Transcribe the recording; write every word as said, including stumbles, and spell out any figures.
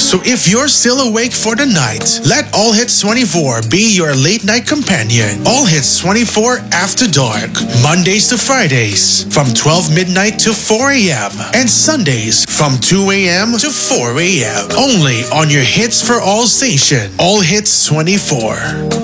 So if you're still awake for the night, let All Hits twenty-four be your late night companion. All Hits twenty-four After Dark, Mondays to Fridays from twelve midnight to four a.m. and Sundays from two a.m. to four a.m. Only on your Hits for All station, All Hits twenty-four.